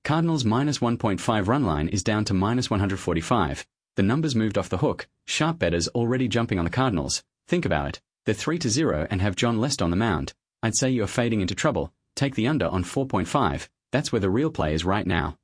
Cardinals minus 1.5 run line is down to minus 145. The numbers moved off the hook, sharp bettors already jumping on the Cardinals. Think about it. They're 3-0 and have John Lester on the mound. I'd say you're fading into trouble. Take the under on 4.5. That's where the real play is right now.